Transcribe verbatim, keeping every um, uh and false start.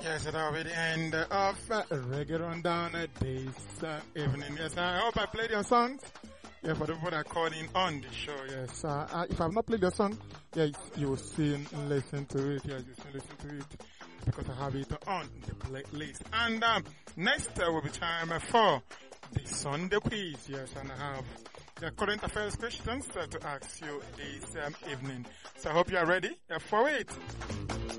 Yes, that will be the end of uh, Reggae Rundown uh, this uh, evening. Yes, I hope I played your songs. Yeah, for the people that are calling on the show. Yes, uh, uh, if I have not played your song, yes, you will soon listen to it. Yes, you will soon listen to it because I have it on the playlist. And um, next uh, will be time for the Sunday quiz. Yes, and I have the current affairs questions uh, to ask you this um, evening. So I hope you are ready uh, for it.